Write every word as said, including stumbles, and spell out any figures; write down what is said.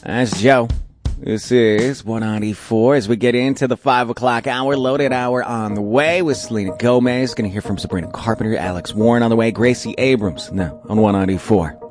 That's Joe. This is one ninety-four as we get into the five o'clock hour, loaded hour on the way with Selena Gomez. Going to hear from Sabrina Carpenter, Alex Warren on the way, Gracie Abrams now on one ninety-four.